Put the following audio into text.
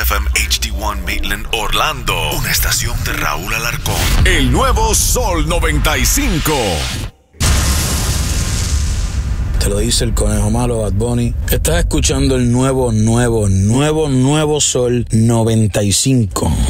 FM HD1 Maitland, Orlando. Una estación de Raúl Alarcón. El nuevo Sol 95. Te lo dice el conejo malo, Bad Bunny. Estás escuchando el nuevo Sol 95.